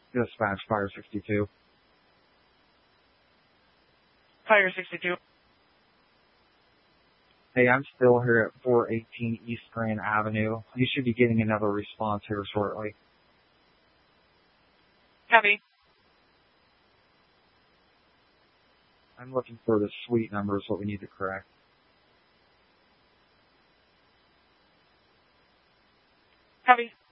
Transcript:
Dispatch Fire 62. Fire 62. Hey, I'm still here at 418 East Grand Avenue. You should be getting another response here shortly. Copy. I'm looking for the suite number is what we need to correct. Copy.